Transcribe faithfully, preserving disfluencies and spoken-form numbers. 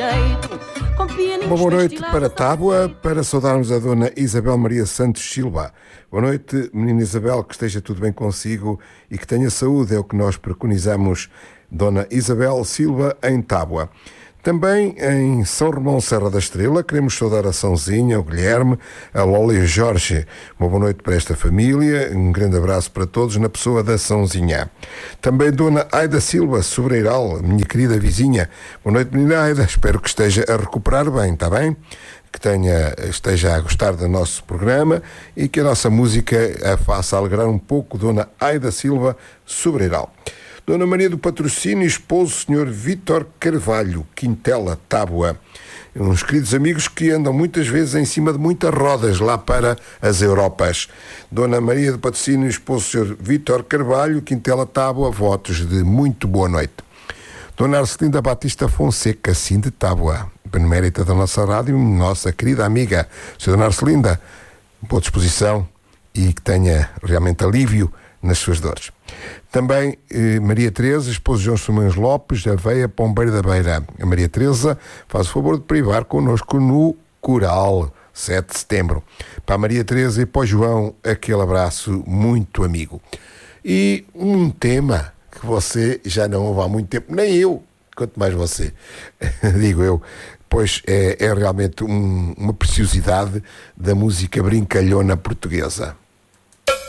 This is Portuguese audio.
Uma boa noite para Tábua, para saudarmos a Dona Isabel Maria Santos Silva. Boa noite, menina Isabel, que esteja tudo bem consigo e que tenha saúde, é o que nós preconizamos. Dona Isabel Silva, em Tábua. Também em São Romão Serra da Estrela, queremos saudar a Sãozinha, o Guilherme, a Lola e o Jorge. Uma boa noite para esta família, um grande abraço para todos na pessoa da Sãozinha. Também Dona Aida Silva, Sobreiral, minha querida vizinha. Boa noite, menina Aida, espero que esteja a recuperar bem, está bem? Que tenha, esteja a gostar do nosso programa e que a nossa música a faça alegrar um pouco Dona Aida Silva, Sobreiral. Dona Maria do Patrocínio, esposo senhor Vítor Carvalho, Quintela, Tábua. Uns queridos amigos que andam muitas vezes em cima de muitas rodas lá para as Europas. Dona Maria do Patrocínio, esposo senhor Vítor Carvalho, Quintela, Tábua, votos de muito boa noite. Dona Arcelinda Batista Fonseca, sim de Tábua, benemérita da nossa rádio, nossa querida amiga. Senhora Dona Arcelinda, boa disposição e que tenha realmente alívio nas suas dores. Também eh, Maria Teresa, esposa de João Simões Lopes, Aveia, Pombeiro da Beira. A Maria Teresa faz o favor de privar connosco no Coral, sete de setembro. Para a Maria Teresa e para o João, aquele abraço muito amigo. E um tema que você já não ouve há muito tempo, nem eu, quanto mais você, digo eu, pois é, é realmente um, uma preciosidade da música brincalhona portuguesa.